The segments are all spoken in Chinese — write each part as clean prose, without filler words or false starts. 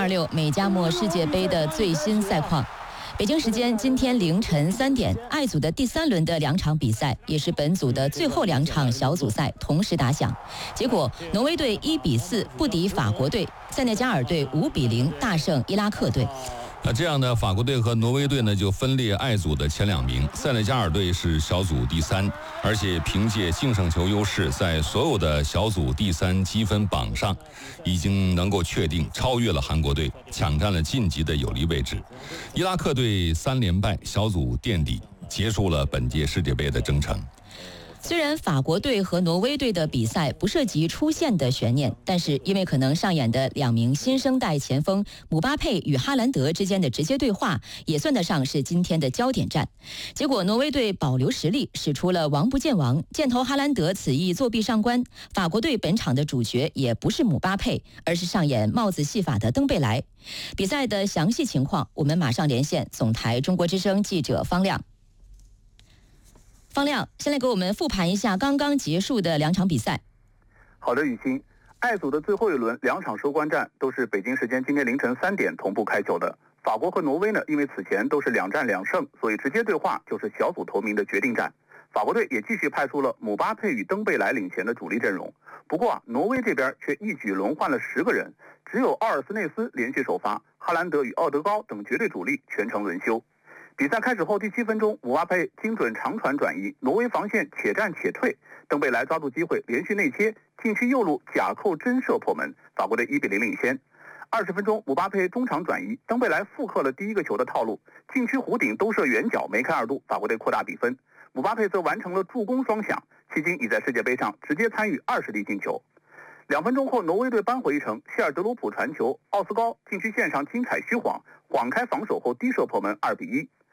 2026美加墨世界杯的最新赛况。北京时间今天凌晨3点，I组的第3轮的2场比赛，也是本组的最后2场小组赛同时打响。结果，挪威队1比4不敌法国队，塞内加尔队5比0大胜伊拉克队。 这样呢，法国队和挪威队呢就分列I组的前2名，塞内加尔队是小组第3，而且凭借净胜球优势，在所有的小组第3积分榜上，已经能够确定超越了韩国队，抢占了晋级的有利位置。伊拉克队3连败，小组垫底，结束了本届世界杯的征程。 虽然法国队和挪威队的比赛不涉及出线的悬念，但是因为可能上演的2名新生代前锋姆巴佩与哈兰德之间的直接对话，也算得上是今天的焦点战。结果挪威队保留实力，使出了王不见王，箭头哈兰德此役作弊上官。法国队本场的主角也不是姆巴佩，而是上演帽子戏法的登贝莱。比赛的详细情况，我们马上连线总台中国之声记者方亮。方亮，先来给我们复盘一下刚刚结束的2场比赛。 好的，雨欣。I组的最后一轮2场收官战都是北京时间今天凌晨3点同步开球的。法国和挪威呢，因为此前都是2战2胜，所以直接对话就是小组头名的决定战。法国队也继续派出了姆巴佩与登贝莱领衔的主力阵容。不过挪威这边却一举轮换了10个人，只有奥尔斯内斯连续首发，哈兰德与奥德高等绝对主力全程轮休。比赛开始后第7分钟，姆巴佩精准长传转移，挪威防线且战且退，登贝莱抓住机会连续内切，禁区右路假扣真射破门，法国队1比0领先。20分钟，姆巴佩中场转移，登贝莱复刻了第1个球的套路，禁区弧顶兜射远角梅开2度，法国队扩大比分。姆巴佩则完成了助攻双响，迄今已在世界杯上直接参与20粒进球。2分钟后，挪威队扳回一城，谢尔德鲁普传球，奥斯高禁区线上精彩虚晃开防守后低射破门2比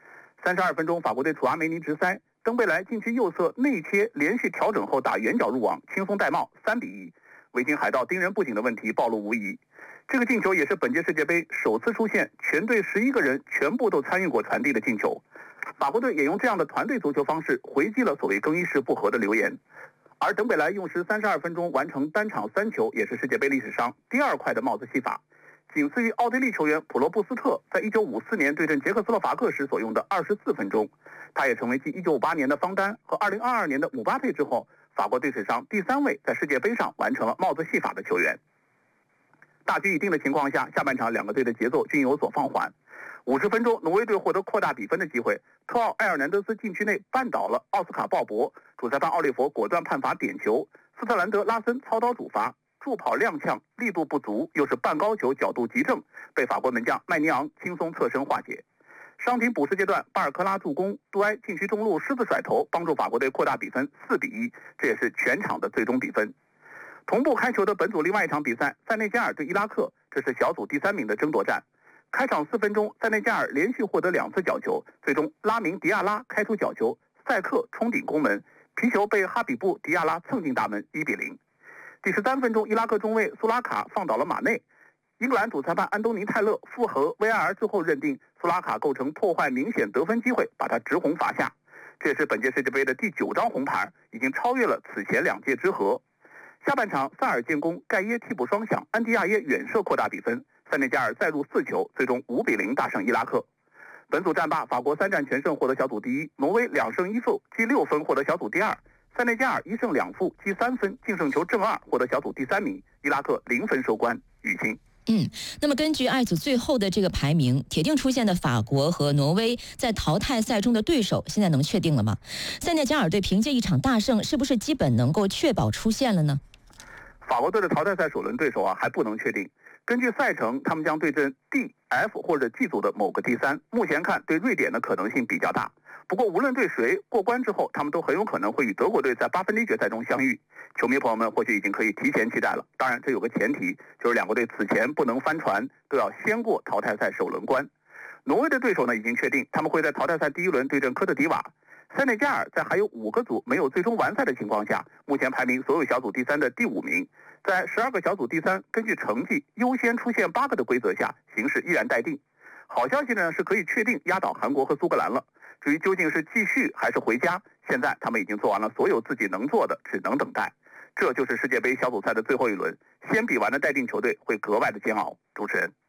1。32分钟，法国队楚阿梅尼直塞，登贝莱禁区右侧内切，连续调整后打远角入网，轻松戴帽3比1。维京海盗盯人不紧的问题暴露无遗。这个进球也是本届世界杯首次出现全队11个人全部都参与过传递的进球。法国队也用这样的团队足球方式回击了所谓更衣室不和的流言。而登贝莱用时32分钟完成单场3球，也是世界杯历史上第2快的帽子戏法，仅次于奥地利球员普罗布斯特在1954年对阵捷克斯洛伐克时所用的24分钟。他也成为继1958年的方丹和2022年的姆巴佩之后，法国队史上第3位在世界杯上完成了帽子戏法的球员。大局已定的情况下，下半场2个队的节奏均有所放缓。50分钟，挪威队获得扩大比分的机会，特奥埃尔南德斯禁区内绊倒了奥斯卡鲍勃，主裁判奥利弗果断判罚点球，斯特兰德拉森操刀主罚，助跑踉跄，力度不足，又是半高球，角度极正，被法国门将麦尼昂轻松侧身化解。伤停补时阶段，巴尔科拉助攻，杜埃禁区中路狮子甩头，帮助法国队扩大比分4比1，这也是全场的最终比分。同步开球的本组另外一场比赛，塞内加尔对伊拉克，这是小组第3名的争夺战。开场4分钟，塞内加尔连续获得2次角球，最终拉明迪亚拉开出角球，塞克冲顶攻门，皮球被哈比布迪亚拉蹭进大门1比0。第13分钟，伊拉克中卫苏拉卡放倒了马内，英格兰主裁判安东尼泰勒复核 VAR 之后认定苏拉卡构成破坏明显得分机会，把他直红罚下。这也是本届世界杯的第9张红牌，已经超越了此前2届之和。下半场，萨尔建功，盖耶替补双响，安迪亚耶远射扩大比分，塞内加尔再入4球，最终5比0大胜伊拉克。本组战罢，法国3战全胜获得小组第1，挪威2胜1负积6分获得小组第2，塞内加尔1胜2负积3分净胜球正2获得小组第3名，伊拉克0分收官。雨欣。 那么根据I组最后的这个排名，铁定出现的法国和挪威在淘汰赛中的对手现在能确定了吗？塞内加尔队凭借一场大胜，是不是基本能够确保出线了呢？ 法国队的淘汰赛首轮对手还不能确定。根据赛程，他们将对阵 D、F 或者 G 组的某个第3，目前看对瑞典的可能性比较大。不过无论对谁过关之后，他们都很有可能会与德国队在8分之一决赛中相遇。球迷朋友们或许已经可以提前期待了。当然这有个前提，就是2个队此前不能翻船，都要先过淘汰赛首轮关。挪威的对手呢已经确定，他们会在淘汰赛第1轮对阵科特迪瓦。塞内加尔在还有5个组没有最终完赛的情况下，目前排名所有小组第3的第5名。在12个小组第3，根据成绩优先出现8个的规则下，形势依然待定。好消息呢是可以确定压倒韩国和苏格兰了。至于究竟是继续还是回家，现在他们已经做完了所有自己能做的，只能等待。这就是世界杯小组赛的最后一轮，先比完的待定球队会格外的煎熬。主持人。